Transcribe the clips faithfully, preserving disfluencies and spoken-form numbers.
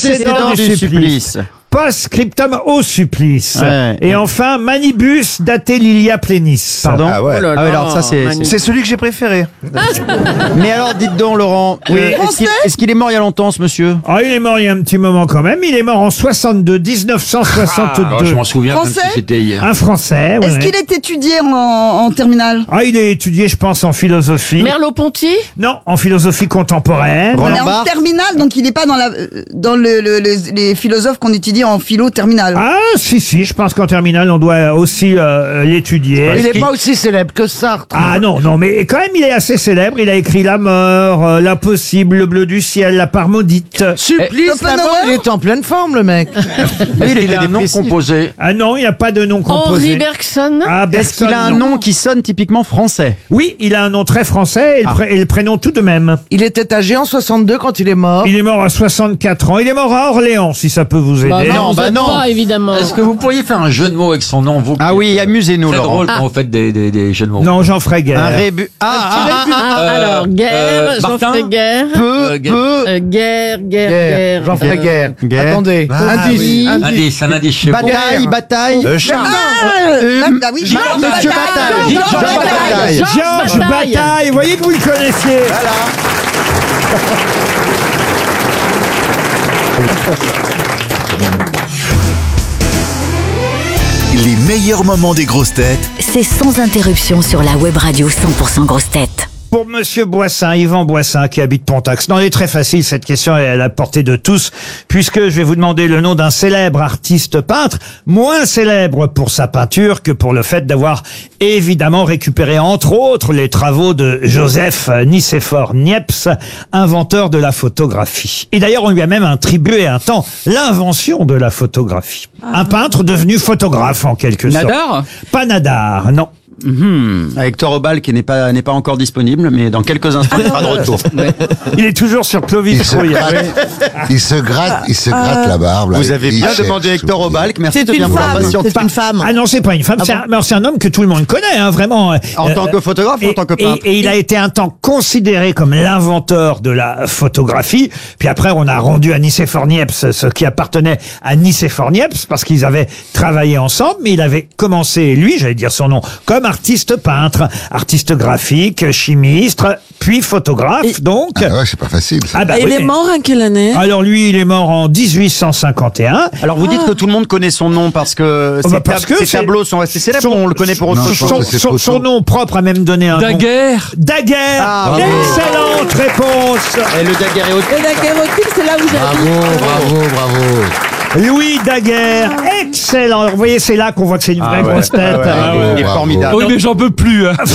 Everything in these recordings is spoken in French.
Possédant du supplice. supplice. Post-scriptum au supplice. Ouais. Et enfin, manibus datelilia plenis. Pardon. Ah ouais. Oh là Ah ouais, là, alors ça c'est. magnifique. C'est celui que j'ai préféré. Mais alors dites donc Laurent, Oui. euh, est-ce qu'il est-ce qu'il est mort il y a longtemps ce monsieur? Ah, il est mort il y a un petit moment quand même. Il est mort en soixante-deux, dix-neuf cent soixante-deux. Ah, je m'en souviens comme Français si c'était hier. Un Français. Est-ce ouais. qu'il est étudié en, en terminale? Ah, il est étudié, je pense, en philosophie. Merleau-Ponty. Non, en philosophie contemporaine. Roland Mais en Barthes. terminale, donc il n'est pas dans, la, dans le, le- le- les philosophes qu'on étudie en philo terminale. Ah, si, si, je pense qu'en terminale, on doit aussi euh, l'étudier. Il est pas aussi célèbre que Sartre. Ah non, non, mais quand même, il est assez célèbre. Il a écrit La mort, euh, L'impossible, Le bleu du ciel, La part maudite. Supplice, Schopenhauer. la mort, il est en pleine forme, le mec. Oui, il Il était a un nom dépressif. composé. Ah non, il n'y a pas de nom Henri composé. Bergson. Ah, Est-ce qu'il a un Bergson, non. nom qui sonne typiquement français? Oui, il a un nom très français et le, pré- et le prénom tout de même. Il était âgé en soixante-deux quand il est mort. Il est mort à soixante-quatre ans. Il est mort à Orléans, si ça peut vous aider. Bah non, non, vous bah êtes non. pas, évidemment. Est-ce que vous pourriez faire un jeu de mots avec son nom, vous? Ah oui, amusez-nous C'est Laurent. drôle quand vous faites des, des, des jeux de mots. Non, j'en ferai guère. Un rébut. Ah, ah, ah, Ah, alors, guerre, euh, j'en Martin. ferai guerre. peu, Euh, peu. Euh, guerre, guerre, Guerre. guerre. J'en ferai guerre. Guerre. Attendez. Ah, indice. oui. indice. Indice, un indice chez vous. Bataille, bataille. Euh, Charles. Ah, Euh, ah, bah oui, Monsieur Georges Bataille. Bataille. Georges Georges Bataille. Bataille. Georges Bataille. Bataille. Vous voyez que vous le connaissiez. Les meilleurs moments des grosses têtes C'est sans interruption sur la web radio cent pour cent grosses têtes. Pour Monsieur Boissin, Yvan Boissin, qui habite Pontax. Non, elle est très facile, cette question est à la portée de tous, puisque je vais vous demander le nom d'un célèbre artiste peintre, moins célèbre pour sa peinture que pour le fait d'avoir évidemment récupéré, entre autres, les travaux de Joseph Nicéphore Niepce, inventeur de la photographie. Et d'ailleurs, on lui a même attribué un temps l'invention de la photographie. Un peintre devenu photographe, en quelque sorte. Nadar. Pas Nadar, non. Mhm. Hector Obal qui n'est pas n'est pas encore disponible, mais dans quelques instants il sera de retour. Il est toujours sur Clovis Il se Rouille. gratte, il se gratte, il se gratte la barbe. là. Vous avez Il bien cherche demandé Hector tout. Obal, merci C'est de bien une vouloir femme. patienter. C'est une femme. Ah non, c'est pas une femme, c'est un, alors c'est un homme que tout le monde connaît, hein, vraiment. En Euh, tant que photographe ou en et, tant que et- peintre? et il a été un temps considéré comme l'inventeur de la photographie. Puis après, on a rendu à Nicéphore Niepce ce qui appartenait à Nicéphore Niepce parce qu'ils avaient travaillé ensemble, mais il avait commencé, lui, j'allais dire son nom, comme artiste peintre, artiste graphique, chimiste, puis photographe, donc. Ah ouais, c'est pas facile. ça. Ah bah Et il oui. est mort en quelle année? Alors lui, il est mort en dix-huit cent cinquante et un. Alors vous dites que tout le monde connaît son nom parce que Oh, ses, bah, parce tab- que ses c'est- tableaux sont restés célèbres, son- ou on le connaît pour autre Non, chose. je pense Son, que c'est son- photo. son nom propre a même donné un nom. Daguerre. Daguerre. Ah, bravo. Excellente réponse. Et le daguerréotype. Et la guerrotique, c'est là où Bravo, j'habite. bravo, bravo. Louis Daguerre, excellent. Alors, vous voyez, c'est là qu'on voit que c'est une vraie grosse tête. Bravo, Il est bravo. formidable. Oui, mais j'en peux plus. Hein.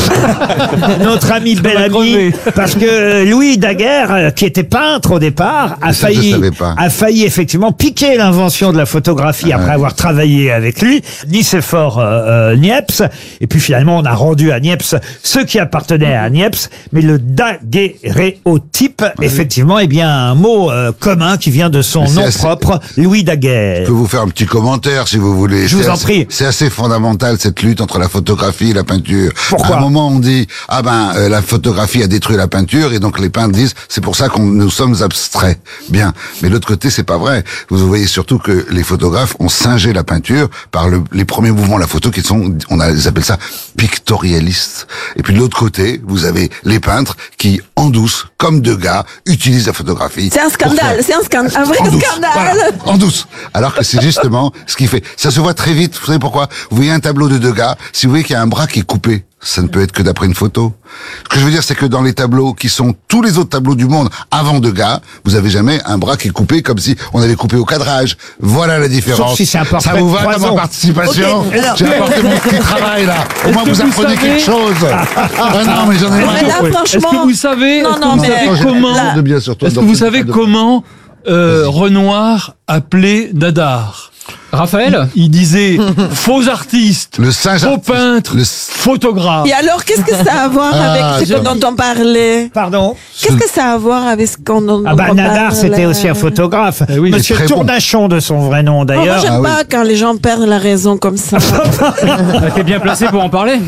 Notre ami Bellamy, crever. parce que euh, Louis Daguerre, euh, qui était peintre au départ, a Ça, je failli, savais pas. a failli effectivement piquer l'invention de la photographie après avoir travaillé avec lui, Nicéphore euh, euh, Niepce. Et puis finalement, on a rendu à Niepce ce qui appartenait à Niepce, mais le daguerréotype, effectivement, est bien un mot euh, commun qui vient de son Mais c'est nom assez- propre, Louis Daguerre. Je peux vous faire un petit commentaire si vous voulez. Je vous C'est en assez- prie. C'est assez fondamental cette lutte entre la photographie et la peinture. Pourquoi À un moment on dit ah ben euh, la photographie a détruit la peinture et donc les peintres disent c'est pour ça qu'on nous sommes abstraits. Bien, mais de l'autre côté c'est pas vrai. Vous voyez surtout que les photographes ont singé la peinture par le, les premiers mouvements de la photo qui sont on a, ils appellent ça pictorialistes. Et puis de l'autre côté vous avez les peintres qui en douce comme Degas utilisent la photographie. C'est un pour scandale, faire- c'est un scandale, un vrai en douce, scandale. voilà, en douce. Alors que c'est justement ce qui fait. Ça se voit très vite. Vous savez pourquoi? Vous voyez un tableau de Degas. Si vous voyez qu'il y a un bras qui est coupé, ça ne peut être que d'après une photo. Ce que je veux dire, c'est que dans les tableaux qui sont tous les autres tableaux du monde avant Degas, vous avez jamais un bras qui est coupé comme si on avait coupé au cadrage. Voilà la différence. Sauf si c'est un portrait Ça vous de va dans Poison. ma participation? Ok, alors- J'ai apporté mon petit travail là. Au moins que vous vous apprenez savez- quelque chose. Ah non, mais j'en ai Mais marre. là, Est-ce que franchement. vous savez, Non, est-ce que non, vous mais- savez J'ai comment, quelque chose de bien sur toi, est-ce que donc vous c'est savez pas de- comment euh, Renoir appelait Nadar? Raphaël. Il disait faux artiste, Le singe faux artiste. peintre, Le- photographe. Et alors, qu'est-ce que ça a à voir Ah, avec ce je- dont on parlait? Pardon. Qu'est-ce que ça a à voir avec ce qu'on dont Ah bah on Nadar, parlait? c'était aussi un photographe. Eh oui, Monsieur c'est très bon. Tournachon de son vrai nom Oh, moi, d'ailleurs. j'aime Ah oui. pas quand les gens perdent la raison comme ça. T'es bien placé pour en parler.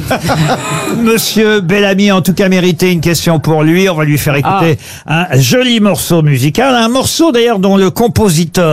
Monsieur Bellamy, en tout cas, méritait une question pour lui. On va lui faire écouter un joli morceau musical. Un morceau d'ailleurs dont le compositeur